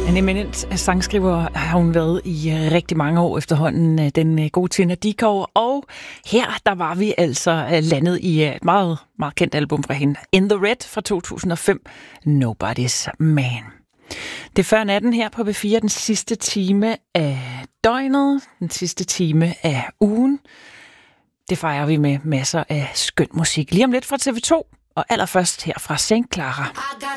En eminent sangskriver har hun været i rigtig mange år efterhånden, den gode Tina Dickow. Og her, der var vi altså landet i et meget, meget kendt album fra hende. In the Red fra 2005, Nobody's Man. Det er før natten her på B4, den sidste time af døgnet, den sidste time af ugen. Det fejrer vi med masser af skøn musik. Lige om lidt fra TV2, og allerførst her fra St. Clara.